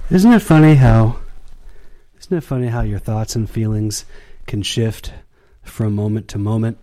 Isn't it funny how isn't it funny how your thoughts and feelings can shift from moment to moment?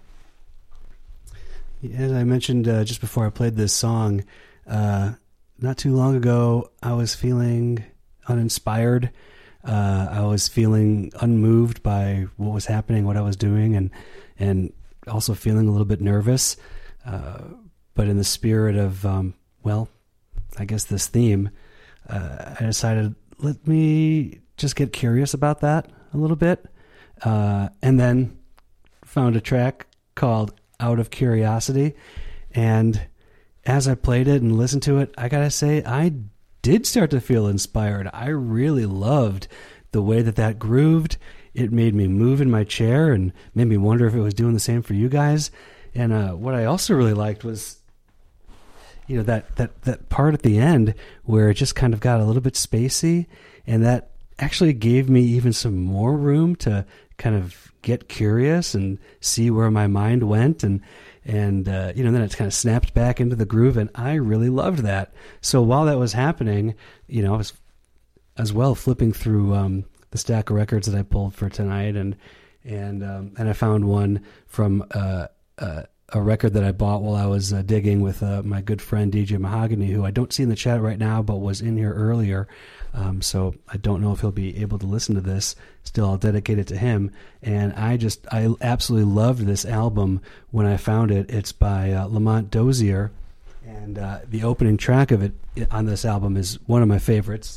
As I mentioned just before I played this song, not too long ago, I was feeling uninspired. I was feeling unmoved by what was happening, what I was doing, and also feeling a little bit nervous. But in the spirit of, I guess this theme, I decided, let me just get curious about that a little bit. And then found a track called Out of Curiosity. And as I played it and listened to it, I gotta say, I did start to feel inspired. I really loved the way that grooved. It made me move in my chair and made me wonder if it was doing the same for you guys. And what I also really liked was, that part at the end where it just kind of got a little bit spacey, and that actually gave me even some more room to kind of get curious and see where my mind went, and then it kind of snapped back into the groove, and I really loved that. So while that was happening, I was as well flipping through the stack of records that I pulled for tonight, and I found one from a record that I bought while I was digging with my good friend DJ Mahogany, who I don't see in the chat right now, but was in here earlier. So I don't know if he'll be able to listen to this. Still, I'll dedicate it to him. And I absolutely loved this album when I found it. It's by Lamont Dozier, and the opening track of it on this album is one of my favorites.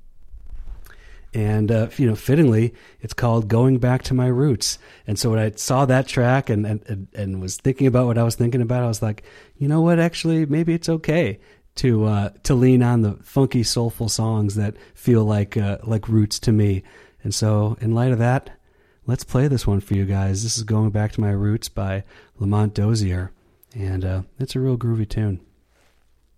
And, fittingly, it's called Going Back to My Roots. And so when I saw that track and was thinking about what I was thinking about, I was like, you know what, actually, maybe it's okay to lean on the funky, soulful songs that feel like roots to me. And so in light of that, let's play this one for you guys. This is Going Back to My Roots by Lamont Dozier. And it's a real groovy tune.